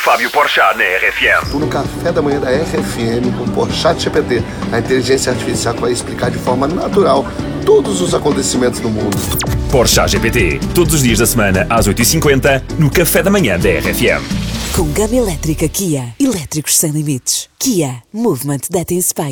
Fábio Porchat na RFM. No café da manhã da RFM com Porchat GPT, a inteligência artificial que vai explicar de forma natural todos os acontecimentos do mundo. Porchat GPT, todos os dias da semana às 8h50 no café da manhã da RFM. Com gama elétrica Kia, elétricos sem limites. Kia, movement that inspires.